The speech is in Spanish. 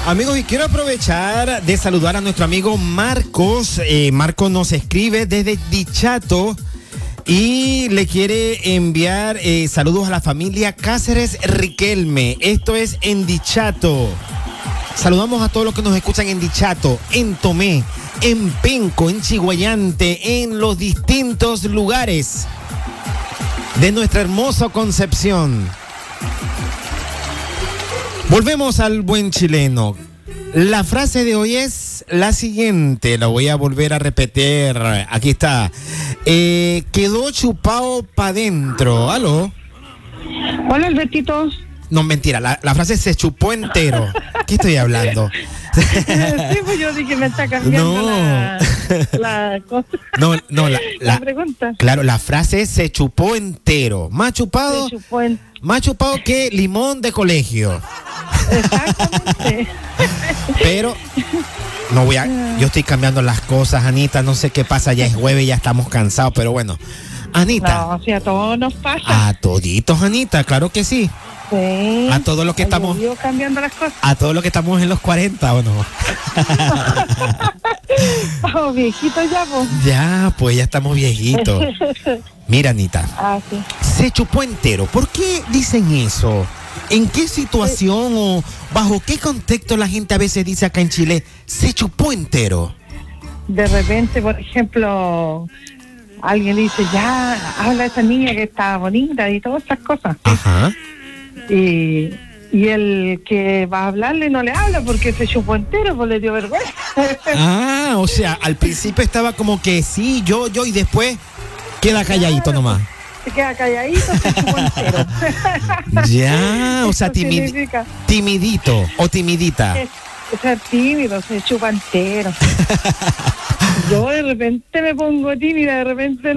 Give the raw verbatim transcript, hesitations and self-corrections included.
Amigos, y quiero aprovechar de saludar a nuestro amigo Marcos. Eh, Marcos nos escribe desde Dichato y le quiere enviar eh, saludos a la familia Cáceres Riquelme. Esto es en Dichato. Saludamos a todos los que nos escuchan en Dichato, en Tomé, en Penco, en Chiguayante, en los distintos lugares de nuestra hermosa Concepción. Volvemos al buen chileno. La frase de hoy es la siguiente, la voy a volver a repetir. Aquí está. Eh, quedó chupado pa' dentro. ¿Aló? Hola, Albertito. No, mentira, la, la frase se chupó entero. ¿Qué estoy hablando? Sí, pues yo dije, me está cambiando No. la, la cosa. No, no, la, La la pregunta. Claro, la frase se chupó entero. Más chupado, Se chupó en- más chupado que limón de colegio. Exactamente. Pero no voy a, yo estoy cambiando las cosas, Anita, no sé qué pasa, ya es jueves, ya estamos cansados, pero bueno. Anita. No, o sea, a todos nos pasa. A toditos, Anita, claro que sí. Sí. A todos los que Yo estamos, vivo cambiando las cosas. a todos los que estamos en los cuarenta, ¿o no? Estamos viejitos ya, pues. Ya, pues ya estamos viejitos. Mira, Anita, Ah, sí. se chupó entero. ¿Por qué dicen eso? ¿En qué situación o bajo qué contexto la gente a veces dice acá en Chile, se chupó entero? De repente, por ejemplo, alguien dice, ya, habla a esa niña que está bonita y todas esas cosas. Ajá. Y, y el que va a hablarle no le habla porque se chupó entero, pues le dio vergüenza. Ah, o sea, al principio estaba como que sí, yo, yo, y después queda calladito nomás. Se queda calladito, se chupó entero. Ya, o sea, Eso timid- significa timidito o timidita. es- ser tímido, se chupa entero. Yo de repente me pongo tímida, de repente no.